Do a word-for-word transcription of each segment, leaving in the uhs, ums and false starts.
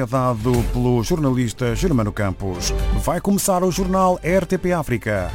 destaque dado pelo jornalista Germano Campos. Vai começar o jornal R T P África.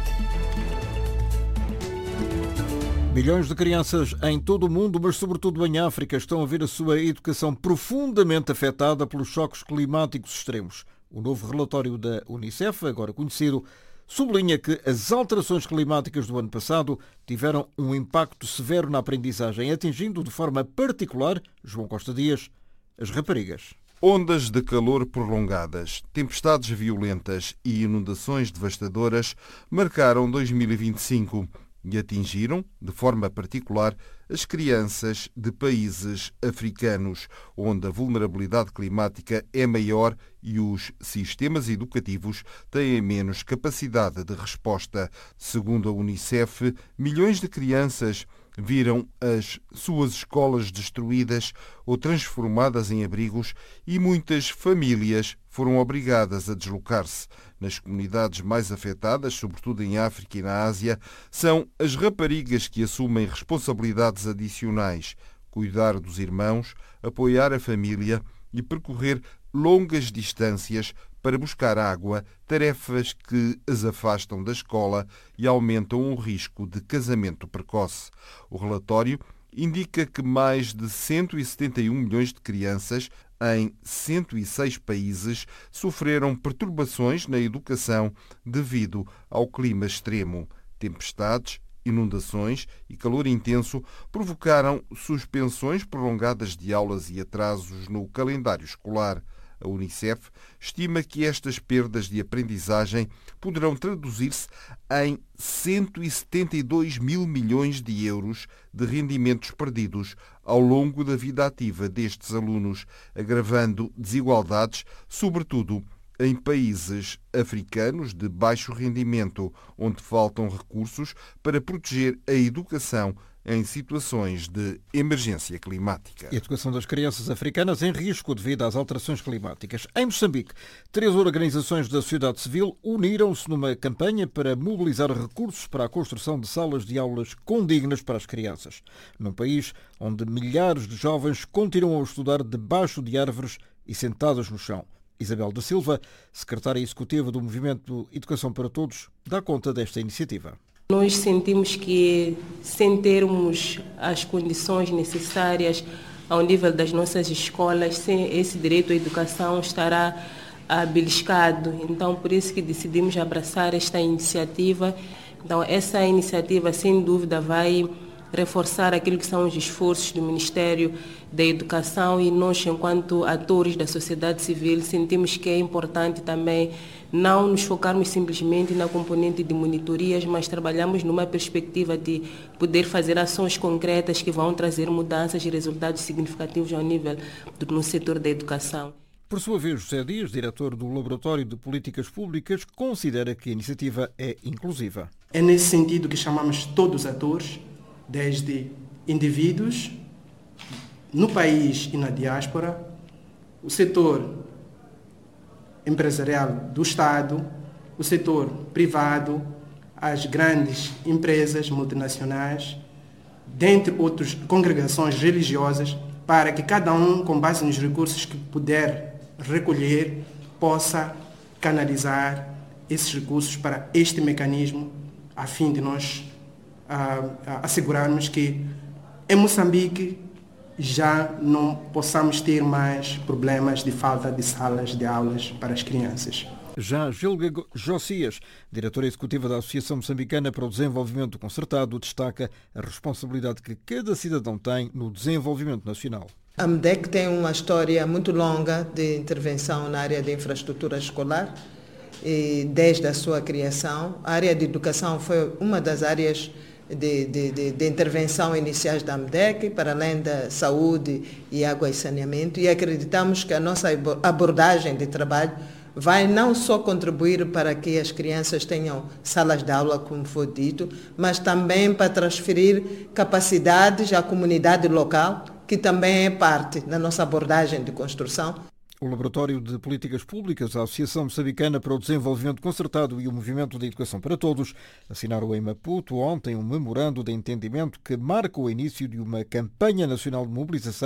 Milhões de crianças em todo o mundo, mas sobretudo em África, estão a ver a sua educação profundamente afetada pelos choques climáticos extremos. O novo relatório da Unicef, agora conhecido, sublinha que as alterações climáticas do ano passado tiveram um impacto severo na aprendizagem, atingindo de forma particular, João Costa Dias, as raparigas. Ondas de calor prolongadas, tempestades violentas e inundações devastadoras marcaram dois mil e vinte e cinco e atingiram, de forma particular, as crianças de países africanos, onde a vulnerabilidade climática é maior e os sistemas educativos têm menos capacidade de resposta. Segundo a Unicef, milhões de crianças viram as suas escolas destruídas ou transformadas em abrigos e muitas famílias foram obrigadas a deslocar-se. Nas comunidades mais afetadas, sobretudo em África e na Ásia, são as raparigas que assumem responsabilidades adicionais, cuidar dos irmãos, apoiar a família e percorrer longas distâncias para buscar água, tarefas que as afastam da escola e aumentam o risco de casamento precoce. O relatório indica que mais de cento e setenta e um milhões de crianças em cento e seis países sofreram perturbações na educação devido ao clima extremo. Tempestades, inundações e calor intenso provocaram suspensões prolongadas de aulas e atrasos no calendário escolar. A Unicef estima que estas perdas de aprendizagem poderão traduzir-se em cento e setenta e dois mil milhões de euros de rendimentos perdidos ao longo da vida ativa destes alunos, agravando desigualdades, sobretudo em países africanos de baixo rendimento, onde faltam recursos para proteger a educação em situações de emergência climática. A educação das crianças africanas em risco devido às alterações climáticas. Em Moçambique, três organizações da sociedade civil uniram-se numa campanha para mobilizar recursos para a construção de salas de aulas condignas para as crianças, num país onde milhares de jovens continuam a estudar debaixo de árvores e sentadas no chão. Isabel da Silva, secretária executiva do Movimento Educação para Todos, dá conta desta iniciativa. Nós sentimos que, sem termos as condições necessárias ao nível das nossas escolas, sem esse direito à educação estará beliscado. Então, por isso que decidimos abraçar esta iniciativa. Então, essa iniciativa, sem dúvida, vai reforçar aquilo que são os esforços do Ministério da Educação, e nós, enquanto atores da sociedade civil, sentimos que é importante também não nos focarmos simplesmente na componente de monitorias, mas trabalhamos numa perspectiva de poder fazer ações concretas que vão trazer mudanças e resultados significativos ao nível do no setor da educação. Por sua vez, José Dias, diretor do Laboratório de Políticas Públicas, considera que a iniciativa é inclusiva. É nesse sentido que chamamos todos os atores, desde indivíduos no país e na diáspora, o setor empresarial do Estado, o setor privado, as grandes empresas multinacionais, dentre outras congregações religiosas, para que cada um, com base nos recursos que puder recolher, possa canalizar esses recursos para este mecanismo, a fim de nós uh, assegurarmos que em Moçambique já não possamos ter mais problemas de falta de salas de aulas para as crianças. Já Gilga Josias, diretora executiva da Associação Moçambicana para o Desenvolvimento Concertado, destaca a responsabilidade que cada cidadão tem no desenvolvimento nacional. A M D E C tem uma história muito longa de intervenção na área de infraestrutura escolar, e desde a sua criação. A área de educação foi uma das áreas De, de, de, de intervenção iniciais da M D E C, para além da saúde e água e saneamento, e acreditamos que a nossa abordagem de trabalho vai não só contribuir para que as crianças tenham salas de aula, como foi dito, mas também para transferir capacidades à comunidade local, que também é parte da nossa abordagem de construção. O Laboratório de Políticas Públicas, a Associação Moçambicana para o Desenvolvimento Concertado e o Movimento da Educação para Todos assinaram em Maputo ontem um memorando de entendimento que marca o início de uma campanha nacional de mobilização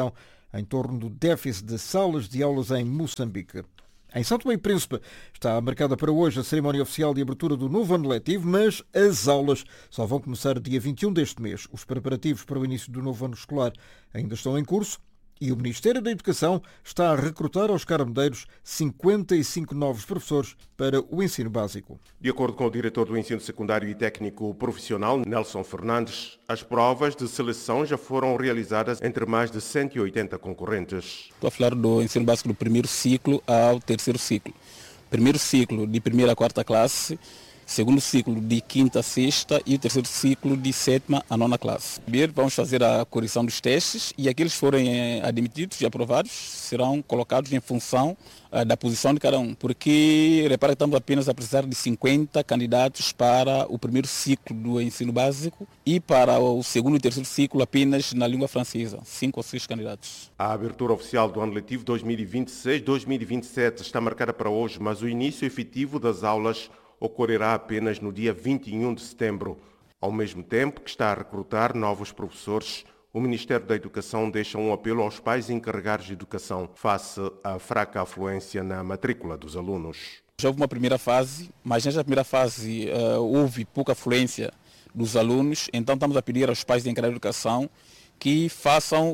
em torno do déficit de salas de aulas em Moçambique. Em São Tomé e Príncipe está marcada para hoje a cerimónia oficial de abertura do novo ano letivo, mas as aulas só vão começar dia vinte e um deste mês. Os preparativos para o início do novo ano escolar ainda estão em curso e o Ministério da Educação está a recrutar aos Carmedeiros cinquenta e cinco novos professores para o ensino básico. De acordo com o diretor do ensino secundário e técnico profissional, Nelson Fernandes, as provas de seleção já foram realizadas entre mais de cento e oitenta concorrentes. Estou a falar do ensino básico do primeiro ciclo ao terceiro ciclo. Primeiro ciclo de primeira a quarta classe, segundo ciclo de quinta a sexta e o terceiro ciclo de sétima a nona classe. Primeiro vamos fazer a correção dos testes e aqueles que forem admitidos e aprovados serão colocados em função uh, da posição de cada um, porque repara que estamos apenas a precisar de cinquenta candidatos para o primeiro ciclo do ensino básico e para o segundo e terceiro ciclo apenas na língua francesa, cinco ou seis candidatos. A abertura oficial do ano letivo dois mil e vinte e seis dois mil e vinte e sete está marcada para hoje, mas o início efetivo das aulas ocorrerá apenas no dia vinte e um de setembro. Ao mesmo tempo que está a recrutar novos professores, o Ministério da Educação deixa um apelo aos pais encarregados de educação face à fraca afluência na matrícula dos alunos. Já houve uma primeira fase, mas nesta primeira fase uh, houve pouca afluência dos alunos, então estamos a pedir aos pais encarregados de educação que façam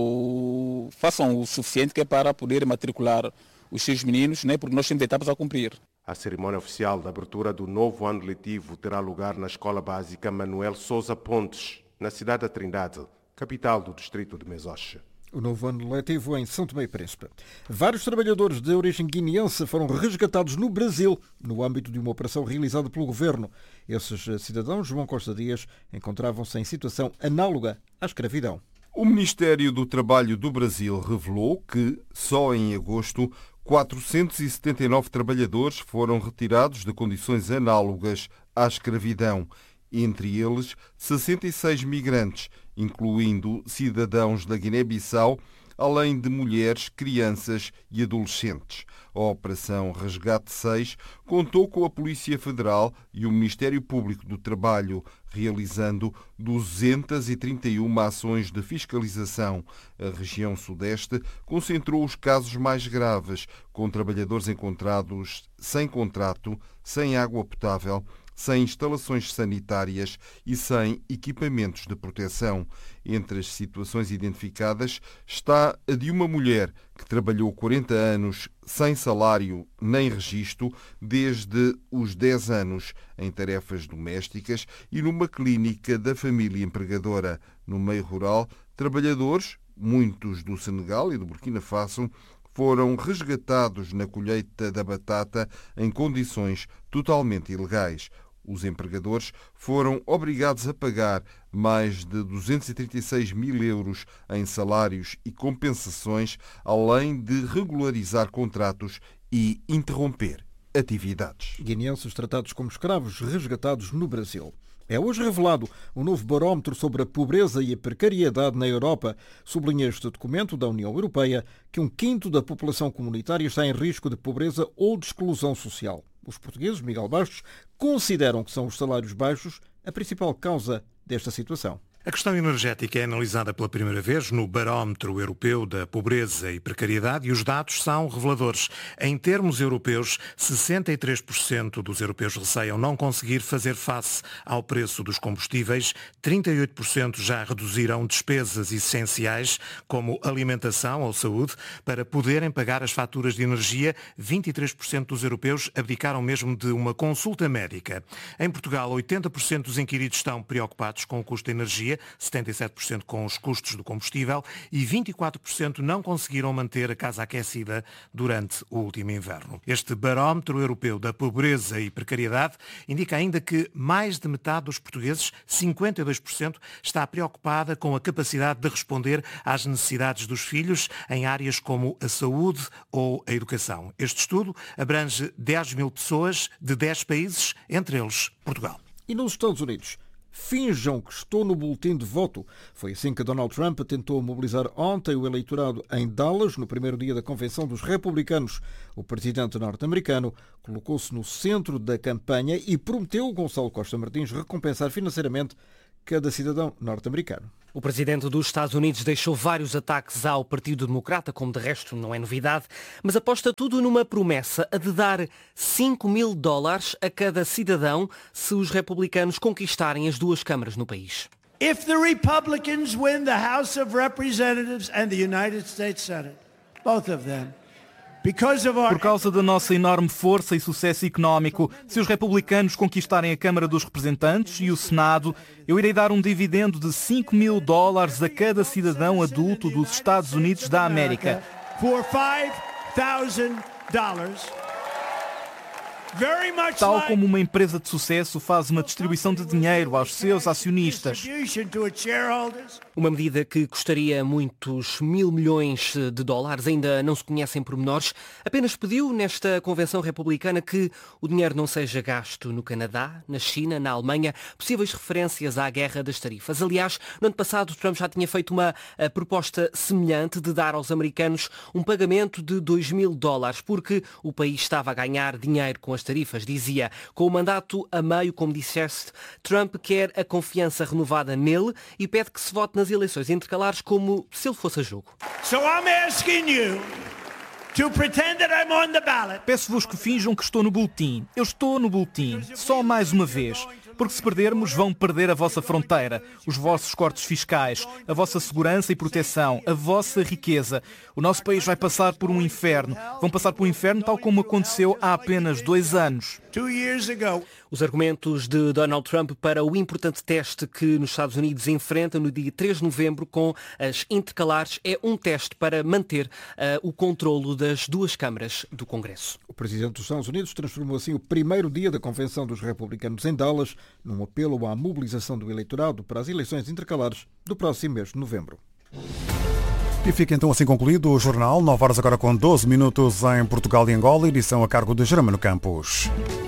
o, façam o suficiente que é para poder matricular os seus meninos, né, porque nós temos etapas a cumprir. A cerimónia oficial da abertura do novo ano letivo terá lugar na Escola Básica Manuel Sousa Pontes, na cidade da Trindade, capital do distrito de Mesoche. O novo ano letivo em São Tomé e Príncipe. Vários trabalhadores de origem guineense foram resgatados no Brasil, no âmbito de uma operação realizada pelo governo. Esses cidadãos, João Costa Dias, encontravam-se em situação análoga à escravidão. O Ministério do Trabalho do Brasil revelou que, só em agosto, quatrocentos e setenta e nove trabalhadores foram retirados de condições análogas à escravidão, entre eles sessenta e seis migrantes, incluindo cidadãos da Guiné-Bissau, além de mulheres, crianças e adolescentes. A Operação Resgate seis contou com a Polícia Federal e o Ministério Público do Trabalho, realizando duzentas e trinta e uma ações de fiscalização. A região Sudeste concentrou os casos mais graves, com trabalhadores encontrados sem contrato, sem água potável, sem instalações sanitárias e sem equipamentos de proteção. Entre as situações identificadas está a de uma mulher que trabalhou quarenta anos sem salário nem registro desde os dez anos em tarefas domésticas e numa clínica da família empregadora. No meio rural, trabalhadores, muitos do Senegal e do Burkina Faso, foram resgatados na colheita da batata em condições totalmente ilegais. Os empregadores foram obrigados a pagar mais de duzentos e trinta e seis mil euros em salários e compensações, além de regularizar contratos e interromper atividades. Guineenses tratados como escravos resgatados no Brasil. É hoje revelado um novo barómetro sobre a pobreza e a precariedade na Europa. Sublinha este documento da União Europeia que um quinto da população comunitária está em risco de pobreza ou de exclusão social. Os portugueses, Miguel Bastos, consideram que são os salários baixos a principal causa desta situação. A questão energética é analisada pela primeira vez no Barómetro Europeu da Pobreza e Precariedade e os dados são reveladores. Em termos europeus, sessenta e três por cento dos europeus receiam não conseguir fazer face ao preço dos combustíveis, trinta e oito por cento já reduziram despesas essenciais como alimentação ou saúde para poderem pagar as faturas de energia, vinte e três por cento dos europeus abdicaram mesmo de uma consulta médica. Em Portugal, oitenta por cento dos inquiridos estão preocupados com o custo da energia, setenta e sete por cento com os custos do combustível e vinte e quatro por cento não conseguiram manter a casa aquecida durante o último inverno. Este barómetro europeu da pobreza e precariedade indica ainda que mais de metade dos portugueses, cinquenta e dois por cento, está preocupada com a capacidade de responder às necessidades dos filhos em áreas como a saúde ou a educação. Este estudo abrange dez mil pessoas de dez países, entre eles Portugal. E nos Estados Unidos? Finjam que estou no boletim de voto. Foi assim que Donald Trump tentou mobilizar ontem o eleitorado em Dallas, no primeiro dia da convenção dos republicanos. O presidente norte-americano colocou-se no centro da campanha e prometeu Gonçalo Costa Martins recompensar financeiramente cada cidadão norte-americano. O presidente dos Estados Unidos deixou vários ataques ao Partido Democrata, como de resto não é novidade, mas aposta tudo numa promessa a de dar cinco mil dólares a cada cidadão se os republicanos conquistarem as duas câmaras no país. If the Republicans win the House of Representatives and the United States Senate, both of them, por causa da nossa enorme força e sucesso económico, se os republicanos conquistarem a Câmara dos Representantes e o Senado, eu irei dar um dividendo de cinco mil dólares a cada cidadão adulto dos Estados Unidos da América. For five thousand dollars. Tal como uma empresa de sucesso faz uma distribuição de dinheiro aos seus acionistas. Uma medida que custaria muitos mil milhões de dólares, ainda não se conhecem pormenores, apenas pediu nesta convenção republicana que o dinheiro não seja gasto no Canadá, na China, na Alemanha, possíveis referências à guerra das tarifas. Aliás, no ano passado Trump já tinha feito uma proposta semelhante de dar aos americanos um pagamento de dois mil dólares, porque o país estava a ganhar dinheiro com as tarifas, dizia. Com o mandato a meio, como disseste, Trump quer a confiança renovada nele e pede que se vote nas eleições intercalares como se ele fosse a jogo. So I'm asking you to pretend that I'm on the ballot. Peço-vos que finjam que estou no boletim. Eu estou no boletim, só mais uma vez. Porque se perdermos, vão perder a vossa fronteira, os vossos cortes fiscais, a vossa segurança e proteção, a vossa riqueza. O nosso país vai passar por um inferno. Vão passar por um inferno tal como aconteceu há apenas dois anos. Os argumentos de Donald Trump para o importante teste que nos Estados Unidos enfrenta no dia três de novembro com as intercalares é um teste para manter uh, o controlo das duas câmaras do Congresso. O presidente dos Estados Unidos transformou assim o primeiro dia da Convenção dos Republicanos em Dallas num apelo à mobilização do eleitorado para as eleições intercalares do próximo mês de novembro. E fica então assim concluído o jornal, nove horas agora com doze minutos em Portugal e Angola, edição a cargo de Germano Campos.